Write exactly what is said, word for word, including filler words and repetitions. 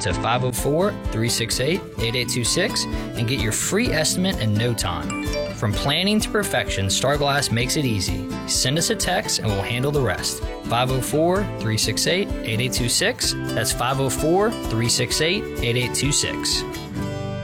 to five oh four, three six eight, eight eight two six and get your free estimate in no time. From planning to perfection, Starglass makes it easy. Send us a text and we'll handle the rest. five oh four, three six eight, eight eight two six. That's five oh four, three six eight, eight eight two six.